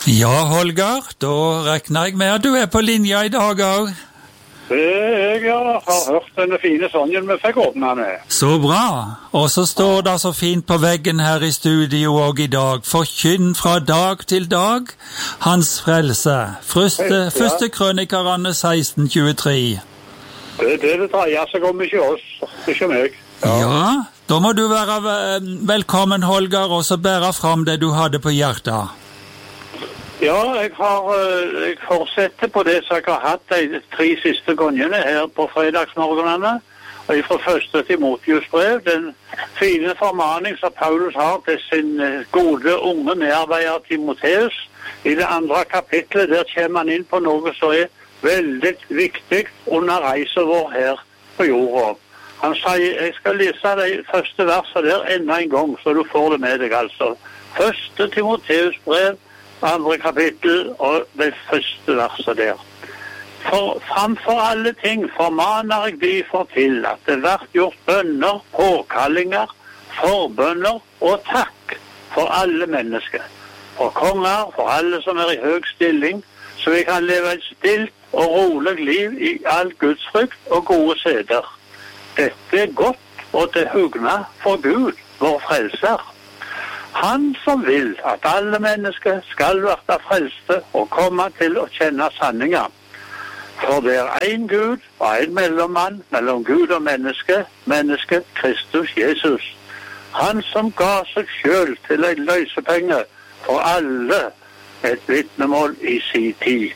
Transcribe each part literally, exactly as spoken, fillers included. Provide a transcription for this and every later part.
Ja, Holger, da regner jeg med at du er på linja i dag også. Jeg har hørt denne fine sangen vi fikk åpne med. Så bra. Og så står det så fint på veggen her i studio og i dag. Forkynn fra dag til dag, hans frelse. Første, ja. første krønikerne seksten tjuetre. Det er det det dreier seg om, ikke oss, ikke meg. Ja. ja, da må du være velkommen, Holger, og så bære fram det du hadde på hjertet. Ja, jeg har jeg fortsetter på det som jeg har hatt de tre siste gangene her på fredagsmorgenene. Og fra første Timotheus brev, den fine formaning som Paulus har til sin gode unge medarbeider Timotheus. I det andre kapitlet der kommer han inn på noe som er veldig viktig under reisen vår her på jorda. Han sier, jeg skal lese de første versene der enda en gang, så du får det med deg altså. Første Timotheus brev, andre kapittel og det første verset der. For framfor alle ting formaner jeg de for til at det vært gjort bønner, påkallinger, forbønner og takk for alle mennesker. For konger, for alle som er i høy stilling, så vi kan leve et stilt og rolig liv i all Guds frykt og gode seder. Dette er godt og til hugna for Gud, vår frelser. Han som vil at alle mennesker skal være frelste og komme til å kjenne sanningen. For det er en Gud og en mellommann mellom Gud og menneske, mennesket Kristus Jesus. Han som ga seg selv til en løsepenge for alle, et vitnemål i sin tid.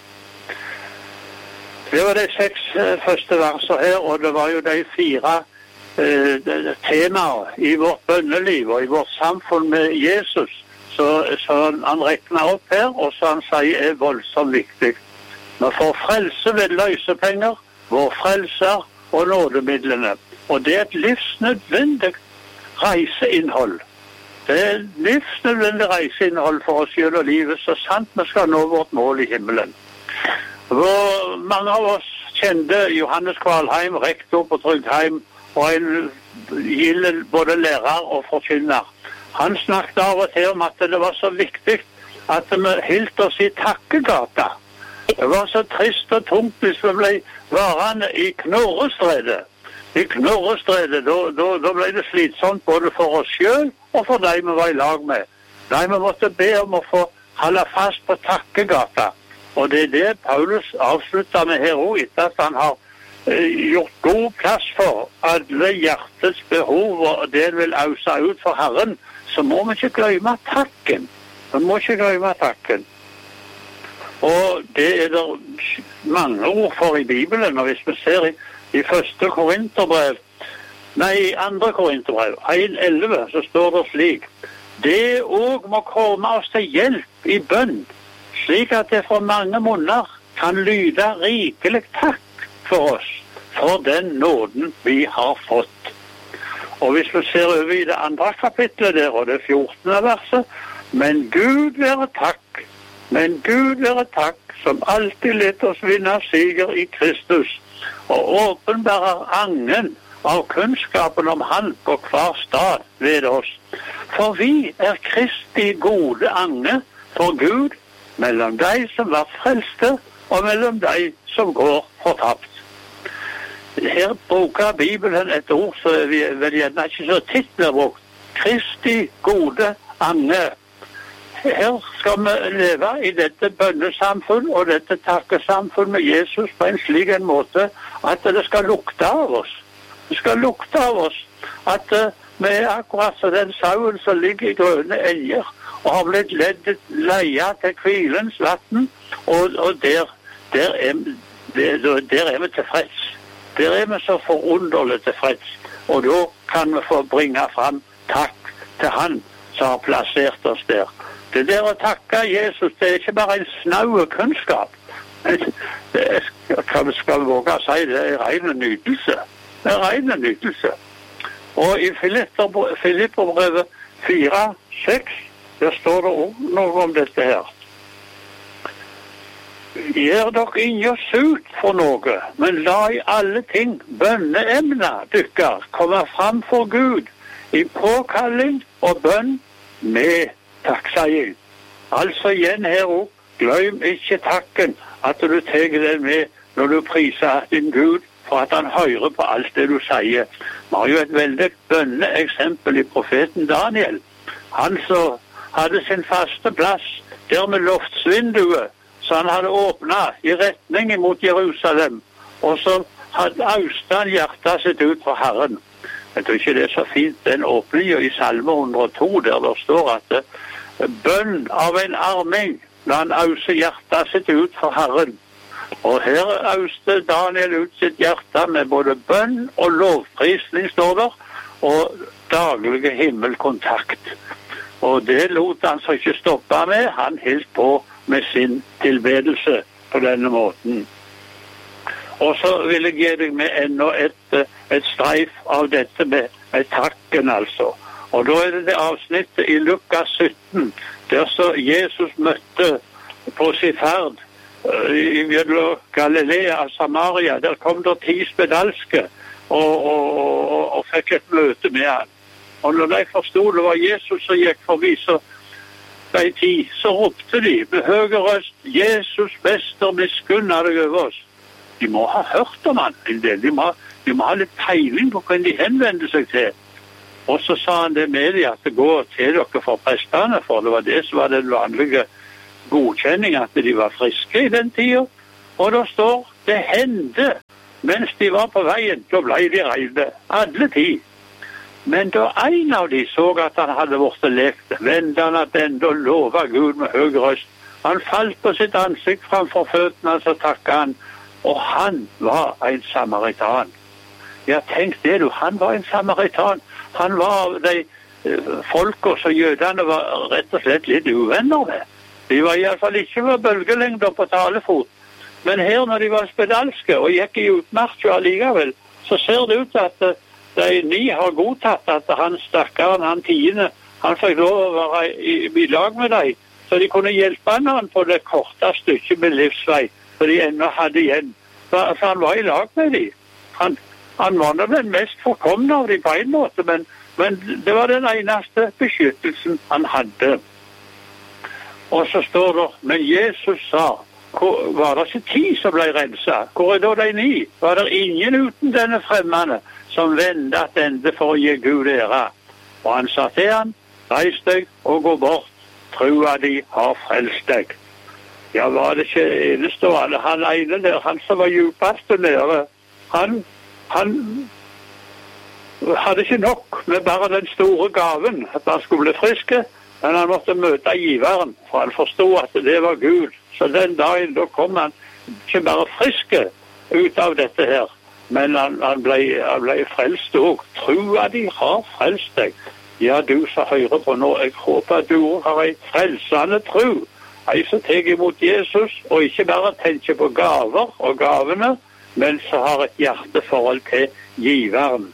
Det var de seks første verser her, og det var jo de fire temaer i vårt bønneliv og i vårt samfunn med Jesus, så, så han regner opp her, og så han sier er voldsomt viktig. Vi får frelse ved løsepenger, vår frelser og nådemidlene, og det er et livsnødvendig reiseinnhold. Det er et livsnødvendig reiseinnhold for oss gjennom livet, så sant vi skal nå vårt mål i himmelen. Hvor mange av oss kjente Johannes Kvalheim, rektor på Trygheim, og en gilde både lærer og forkynner. Han snakket av og til om at det var så viktig at vi hilt oss i takkegata. Det var så trist og tungt hvis vi ble varende i Knorrestredet. I Knorrestredet, da, da, da ble det slitsomt både for oss selv og for de vi var i lag med. Nei, vi måtte be om å få holde fast på takkegata. Og det er det Paulus avslutter med her også, etter at han har gjort god plass for alle hjertets behov, og det vil øse ut for Herren, så må vi ikke glemme takken. Vi må ikke glemme takken. Og det er det mange ord for i Bibelen, og hvis vi ser i, i første Korinterbrev, nei, i andre Korinterbrev, en elleve, så står det slik: det også må komme oss til hjelp i bønn, slik at det fra mange munner kan lyde rikelig takk for oss, for den nåden vi har fått. Og hvis vi ser over i det andre kapitlet der, og det fjortende verset, men Gud være takk, men Gud være takk, som alltid lett oss vinne siger i Kristus, og åpenbarer angen av kunnskapen om Han på hver stad ved oss. For vi er Kristi gode ange for Gud, mellom de som var frelste, og mellom de som går fortapt. Her bruker Bibelen et ord som vi vel gjerne ikke så titt blir brukt. Kristi gode ange. Her skal vi leve i dette bønnesamfunn og dette takkesamfunn med Jesus på en slik en måte at det skal lukte av oss. Det skal lukte av oss at uh, vi er akkurat som den sauen som ligger i grønne elger og har blitt ledet leia til kvilens vatten, og, og der, der, er, der, der er vi tilfreds. Der er vi så forunderlig tilfreds, og da kan vi få bringe fram takk til Han som har plassert oss der. Det der å takke Jesus, det er ikke bare en snau kunnskap. Det er, kan vi skal våge å si, det er ren nytelse. Det er ren nytelse. Og i Filipperbrevet fire seks, der står det også noe om dette her. Gjør dere ikke sut for noe, men la i alle ting bønneemna dykker komme fram for Gud i påkalling og bønn med takkseiing. Altså igjen her også, glem ikke takken at du tar den med når du priser din Gud, for at han hører på alt det du sier. Vi har jo et veldig bønne eksempel i profeten Daniel. Han så hadde sin faste plass der med loftsvinduet, så han hadde åpnet i retning mot Jerusalem, og så hadde avstand hjertet sitt ut for Herren. Jeg tror ikke det er så fint, den åpningen i Salme hundre og to, der det står at bønn av en arming, la han ause hjertet sitt ut for Herren. Og her auste Daniel ut sitt hjerte med både bønn og lovprisning, står der, og daglige himmelkontakt. Og det lot han så ikke stoppe med, han helt på med sin tilbedelse på denne måten. Og så vil jeg gi deg med enda et, et streif av dette med, med takken, altså. Og da er det det avsnittet i Lukas sytten, der så Jesus møtte på sin ferd i Galilea og Samaria. Der kom det ti spedalske og, og, og, og fikk et møte med han. Og når de forstod det var Jesus som gikk forbi, så de ti, så ropte de med høy røst, Jesus, mester, miskunna deg over oss. De må ha hørt om han en del. De må, de må ha litt peiling på hvem de henvender seg til. Og så sa han det med dem at det går til dere for prestene, for det var det som var den vanlige godkjenning, at de var friske i den tiden. Og da står, det hendte, mens de var på veien, da ble de reide, alle ti. Men da en av de så at han hadde vært lekt, vendte han at enda lova Gud med høy røst. Han falt på sitt ansikt framfor føttene, så takket han, og han var en samaritan. Ja, tenk det du, han var en samaritan. Han var av de eh, folka som jødene var rett og slett litt uvenner med. De var i alle fall ikke med bølgelengder på talefot. Men her når de var spedalske og gikk i utmarsj allikevel, så ser det ut at de ni har godtatt at han stakkaren, han tiende, han fikk lov å være i, i lag med dem, så de kunne hjelpe han på det korte stykket med livsvei, for de ennå hadde igjen. For, for han var i lag med dem. Han, han var den mest forkomne av dem på en måte, men, men det var den eneste beskyttelsen han hadde. Og så står det, men Jesus sa, hvor, var det ikke ti som ble renset? Hvor er da de ni? Var det ingen uten denne fremmede som vendte attende for å gi Gud ære? Og han sa til han, reis deg og gå bort, trua de har frelst deg. Ja, var det ikke eneste, han ene der, han som var djupast nede, han, han hadde ikke nok med bare den store gaven, at han skulle bli friske, men han måtte møte giveren, for han forstod at det var Gud. Så den dagen da kom han ikke bare friske ut av dette her, men han, han, ble, han ble frelst også. Trua de har frelst deg. Ja, du som hører på nå, jeg håper at du har en frelsende tro. Jeg som tar imot Jesus, og ikke bare tenker på gaver og gavene, men så har et hjerteforhold til giveren.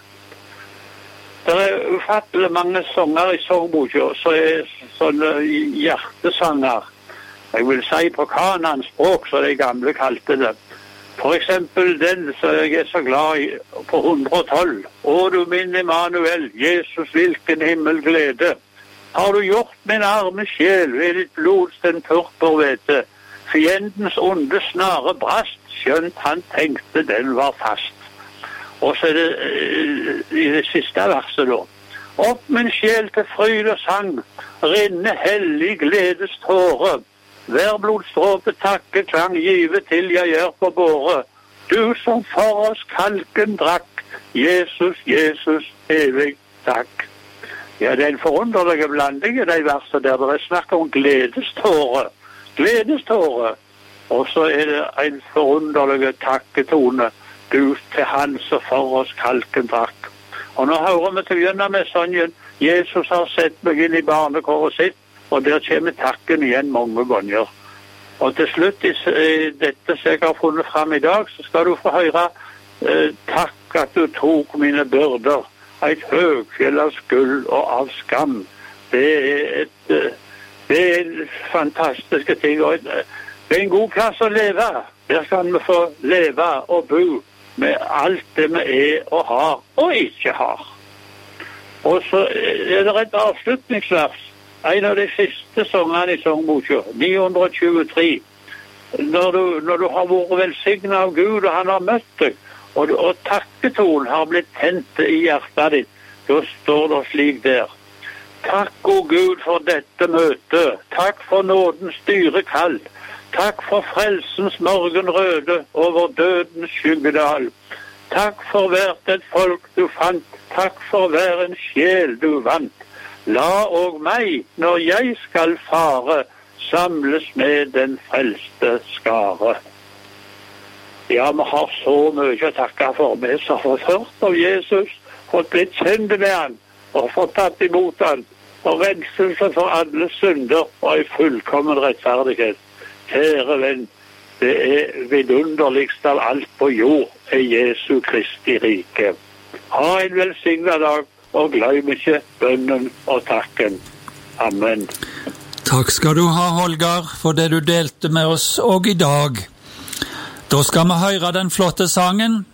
Det er ufattelig mange sanger i sangboka, så er sånne hjertesanger. Jeg vil si på kananspråk, så de gamle kalte det. For eksempel den som jeg er så glad i, på hundre og tolv. Å du min Emmanuel, Jesus, hvilken himmelglede. Har du gjort min arme sjel ved ditt blods den purpurvete. Fiendens onde snare brast, skjønt han tenkte den var fast. Og så er det i det siste verset da. Opp min sjel til fryd og sang, rinne hellig gledes tåre. Hver blodstråpe takke klang, give til jeg gjør på båre. Du som for oss kalken drakk, Jesus, Jesus, evig takk. Ja, det er en forunderlig blanding i de versene der det er snakk om gledeståre. Gledeståre. Og så er det en forunderlig takketone. Du til han som for oss kalken drakk. Og nå hører vi til å begynne med sangen Jesus har sett meg inn i barnekåret sitt, og der kommer takken igjen mange ganger. Og til slutt i dette som jeg har funnet frem i dag, så skal du få høre eh, takk at du tok mine byrder, et høgfjell av skyld og av skam. Det er et eh, det er fantastiske ting, og det er en god plass å leve. Der kan vi få leve og bo med alt det vi er og har og ikke har. Og så er det et avslutningsvers en av de siste sangene i sangboka, ni hundre tjuetre. Når du, når du har vært velsignet av Gud, og han har møtt deg, og, og takketonen har blitt tent i hjertet ditt, da står det slik der. Takk, o Gud, for dette møtet. Takk for nådens dyre kall. Takk for frelsens morgenrøde over dødens skyggedal. Takk for hvert et folk du fant. Takk for hver en sjel du vant. La og meg, når jeg skal fare, samles med den frelste skare. Ja, vi har så mye å takke for. Vi som har fått hørt av Jesus, fått blitt kjent med han, og fått tatt imot han, og renselse for alle synder, og en fullkommen rettferdighet. Kjære venn, det er vidunderligst av alt på jord, er Jesu Kristi rike. Ha en velsignet dag, og glem ikke bønnen og takken. Amen. Takk skal du ha, Holger, for det du delte med oss og i dag. Da skal vi høre den flotte sangen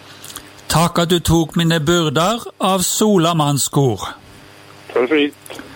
Takk at du tok mine byrder av Sola Mannskor. Så fint.